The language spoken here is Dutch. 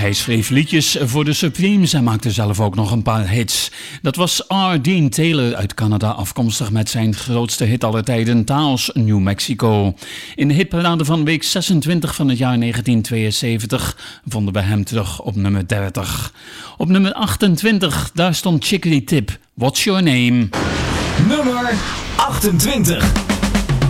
Hij schreef liedjes voor de Supremes en maakte zelf ook nog een paar hits. Dat was R. Dean Taylor uit Canada, afkomstig met zijn grootste hit aller tijden, Taos, New Mexico. In de hitparade van week 26 van het jaar 1972 vonden we hem terug op nummer 30. Op nummer 28, daar stond Chickadee Tip, What's Your Name? Nummer 28.